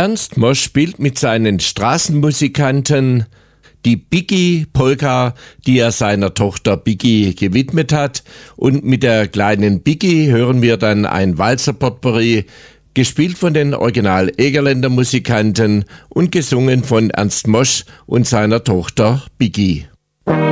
Ernst Mosch spielt mit seinen Straßenmusikanten die Biggie-Polka, die er seiner Tochter Biggie gewidmet hat. Und mit der kleinen Biggie hören wir dann ein Walzer-Potpourri, gespielt von den Original-Egerländer Musikanten und gesungen von Ernst Mosch und seiner Tochter Biggie.